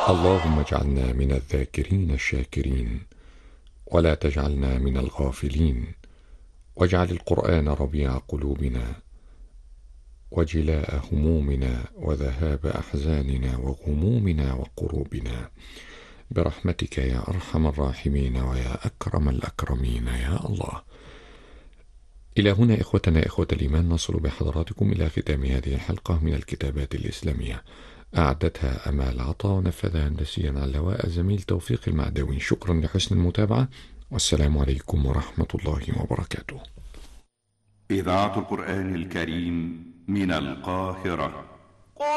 اللهم اجعلنا من الذاكرين الشاكرين، ولا تجعلنا من الغافلين، واجعل القرآن ربيع قلوبنا وجلاء همومنا وذهاب أحزاننا وغمومنا وقروبنا، برحمتك يا أرحم الراحمين ويا أكرم الأكرمين يا الله. إلى هنا إخوتنا إخوة الإيمان نصل بحضراتكم إلى ختام هذه الحلقة من الكتابات الإسلامية، أعدتها أمال عطا ونفذها هندسيا على الهواء زميل توفيق المعدوي. شكرا لحسن المتابعة، والسلام عليكم ورحمة الله وبركاته. إذاعة القرآن الكريم من القاهرة.